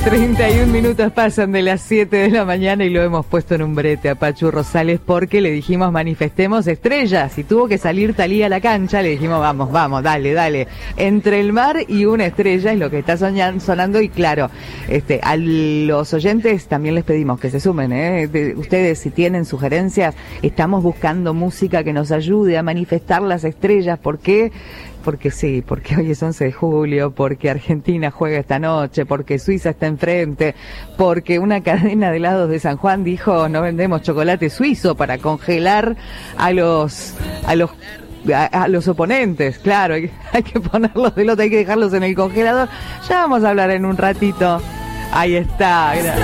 31 minutos pasan de las 7 de la mañana y lo hemos puesto en un brete a Pachu Rosales porque le dijimos manifestemos estrellas y tuvo que salir Thalía a la cancha, le dijimos vamos, dale. Entre el mar y una estrella es lo que está sonando y claro, a los oyentes también les pedimos que se sumen, ustedes si tienen sugerencias, estamos buscando música que nos ayude a manifestar las estrellas, ¿por qué? Porque sí, porque hoy es 11 de julio, porque Argentina juega esta noche, porque Suiza está enfrente, porque una cadena de helados de San Juan dijo no vendemos chocolate suizo para congelar a los oponentes, claro, hay que ponerlos del otro, hay que dejarlos en el congelador. Ya vamos a hablar en un ratito. Ahí está, gracias.